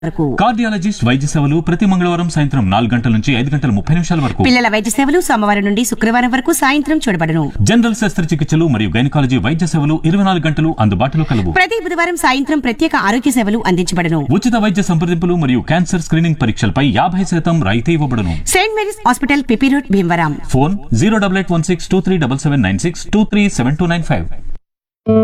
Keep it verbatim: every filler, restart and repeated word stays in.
వరకు. కార్డియాలజిస్ట్ వైద్య సేవలు ప్రతి మంగళవారం సాయంత్రం నాలుగు గంటల నుంచి ఐదు గంటల ముప్పై నిమిషాల వరకు. పిల్లల వైద్య సేవలు సోమవారం నుండి శుక్రవారం వరకు సాయంత్రం చూడబడును. జనరల్ శస్త్రచికిత్సలు మరియు గైనకాలజీ వైద్య సేవలు ఇరవై నాలుగు గంటలు అందుబాటులో కలవు. ప్రతి బుధవారం సాయంత్రం ప్రత్యేక ఆరోగ్య సేవలు అందించబడును. ఉచిత వైద్య సంప్రదింపులు మరియు క్యాన్సర్ స్క్రీనింగ్ పరీక్షలపై యాభై శాతం రాయితీ ఇవ్వబడును. Saint Mary's hospital PP road Bhimavaram. Phone zero double eight one six two three double seven nine six two three seven two nine five.